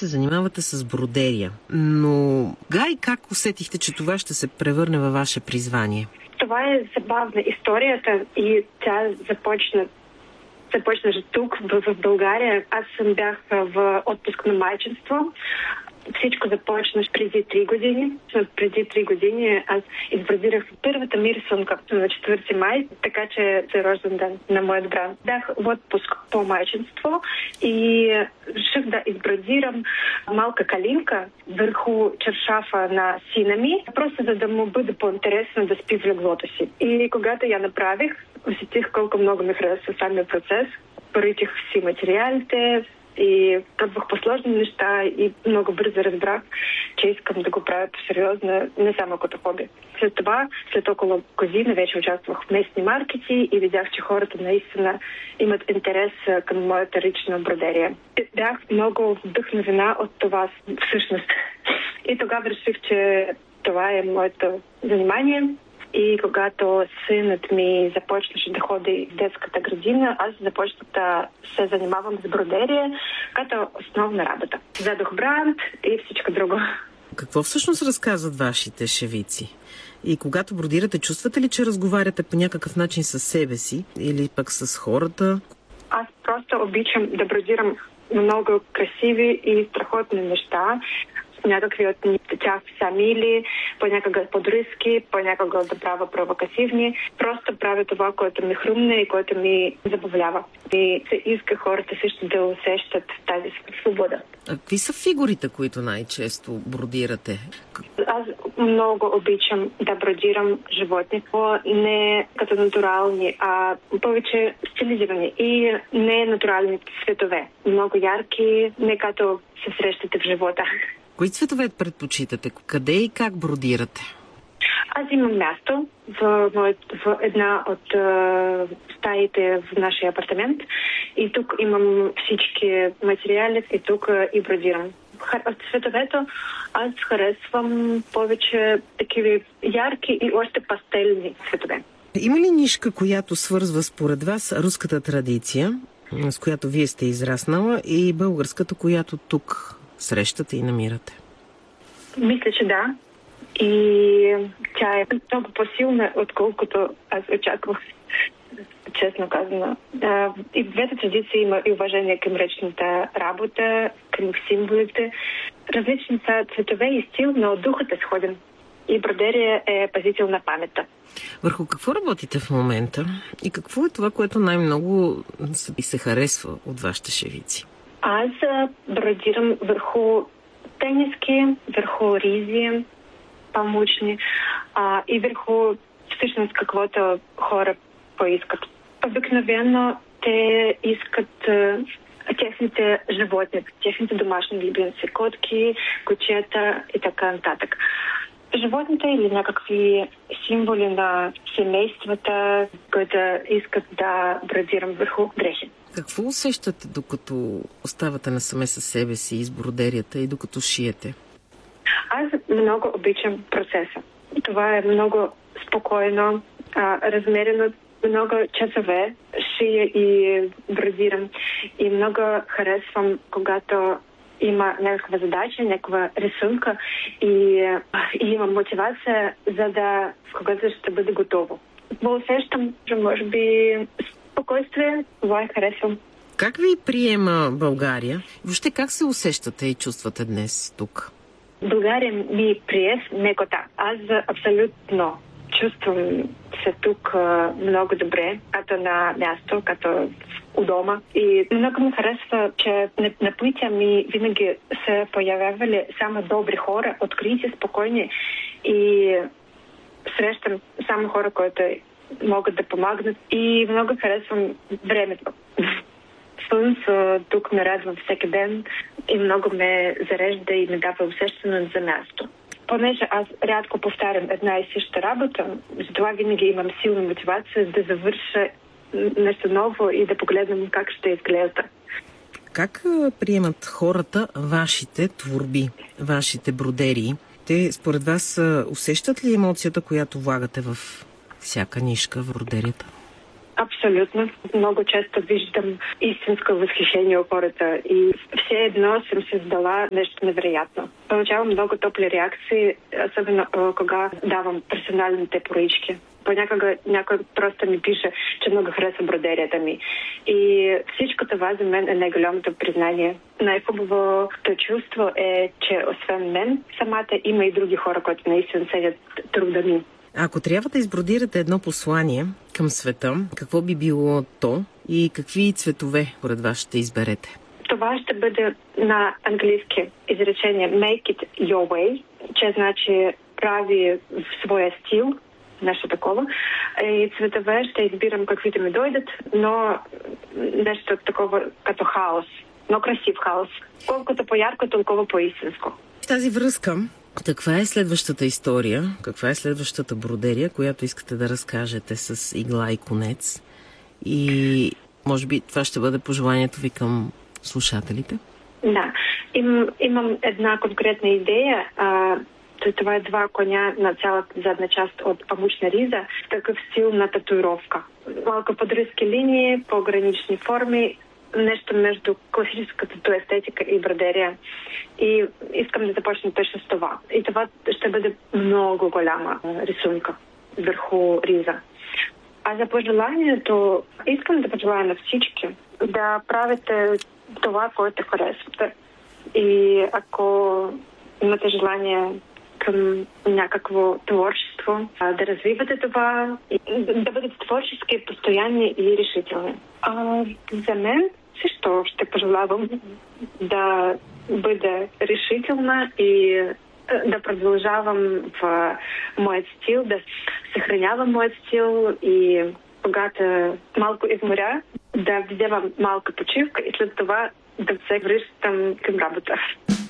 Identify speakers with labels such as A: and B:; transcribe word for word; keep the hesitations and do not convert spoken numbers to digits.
A: се занимавате с бродерия. Но гай как усетихте, че това ще се превърне във ваше призвание?
B: Това е забавна историята и тя започна започна тук, в, в България. Аз съм бях в отпуск на майчинство. Всичко започна преди три години. Преди три години аз избрадирах първата ми рисунка на четвърти май, така че е рожден ден на моят брат. Бях в отпуск по майчинство и реших да избрадирам малка калинка върху чаршафа на сина ми, просто за да му бъде по-интересно да спи в леглото си. И когато я направих, усетих колко много ми харесва самия процес. Поритих си материалите и пробвах по-сложни неща и много бързо разбрах, че искам да го правя по-сериозно, не само като хоби. След това, след около година, вече участвах в местни маркети и видях, че хората наистина имат интерес към моята лична бродерия. Бях много вдъхновена от това всъщност. И тогава реших, че това е моето занимание. И когато синът ми започнаше да ходи в детската градина, аз започнах да се занимавам с бродерия като основна работа. Задох бранд и всичко друго.
A: Какво всъщност разказват вашите шевици? И когато бродирате, чувствате ли, че разговаряте по някакъв начин с себе си или пък с хората?
B: Аз просто обичам да бродирам много красиви и страхотни неща. Някакви от тях фамилии, понякога подръзки, понякога да правя провокативни. Просто правя това, което ми хрумне и което ми забавлява. И се иска хората също да усещат тази свобода.
A: А какви са фигурите, които най-често бродирате?
B: Аз много обичам да бродирам животни, не като натурални, а повече стилизирани и не натурални цветове. Много ярки, не като се срещате в живота.
A: Кои цветове предпочитате? Къде и как бродирате?
B: Аз имам място в, в, в една от uh, стаите в нашия апартамент и тук имам всички материали и тук uh, и бродирам. От цветовете аз харесвам повече такива ярки и още пастелни цветове.
A: Има ли нишка, която свързва според вас руската традиция, с която вие сте израснала, и българската, която тук срещате и намирате?
B: Мисля, че да. И тя е много по-силна, отколкото аз очаквах, честно казано. И в двете традиции има и уважение към ръчната работа, към символите. Различни са цветове и стил, но духът е сходен. И бродерия е пазител на паметта.
A: Върху какво работите в момента? И какво е това, което най-много се харесва от вашите шевици?
B: Аз бродирам върху тениски, върху ризи, памучни а, и върху всъщност каквото хора поискат. Обикновено те искат а, техните животни, техните домашни любимци, котки, кучета и така нататък. Животните или някакви символи на семействата, които искат да бродирам върху дрехи.
A: Какво усещате, докато оставате насаме със себе си из бродерията и докато шиете?
B: Аз много обичам процеса. Това е много спокойно, а, размерено, много часове шия и бродирам. И много харесвам, когато има някаква задача, някаква рисунка и, и имам мотивация, за да, когато ще бъде готово. Усещам, че може би спокойствие, това е харесвам.
A: Как ви приема България? Въобще как се усещате и чувствате днес тук?
B: България ми прие мекота. Аз абсолютно чувствам се тук много добре, като на място, като у дома. И много ми харесва, че на, на пътя ми винаги се появявали само добри хора, открити, спокойни и срещам само хора, които могат да помагат. И много харесвам времето. Слънце тук ме радва всеки ден и много ме зарежда и ме дава усещане за място. Понеже аз рядко повтарям една и съща работа, затова винаги имам силна мотивация да завърша нещо ново и да погледнем как ще изглежда.
A: Как приемат хората вашите творби, вашите бродерии? Те според вас усещат ли емоцията, която влагате в всяка нишка в бродерията?
B: Абсолютно. Много често виждам истинско възхищение у хората и все едно съм се сдала нещо невероятно. Получавам много топли реакции, особено кога давам персоналните поръчки. Понякога някой просто ми пише, че много харесва бродерията ми. И всичко това за мен е най-голямото признание. Най-хубавото чувство е, че освен мен, самата има и други хора, които наистина седят труда ми.
A: Ако трябва да избродирате едно послание към света, какво би било то и какви цветове поред вас ще изберете?
B: Това ще бъде на английски изречение Make it your way, че значи прави в своя стил, нещо такова. И цветове ще избирам каквито ми дойдат, но нещо такова като хаос, но красив хаос. Колкото по-ярко, толкова по-истинско.
A: В тази връзка, каква е следващата история, каква е следващата бродерия, която искате да разкажете с игла и конец? И може би това ще бъде пожеланието ви към слушателите?
B: Да, Им, имам една конкретна идея. А, това е два коня на цялата задна част от памучна риза, такъв стил на татуировка. Малко подръзки линии, по-гранични форми, нещо между класическата естетика и бродерия. И искам да започна точно с това. И това ще бъде много голяма рисунка върху риза. А за пожеланието, искам да пожелая на всички да правите това, което харесвате. И ако имате желание към някакво творчество, да развивате това, да бъдете творчески, постоянни и решителни. А, за мен също ще пожелавам да бъда решителна и да продължавам в моят стил, да съхранявам моят стил и когато малко изморя, да вземам малка почивка и след това да се връщам към работа.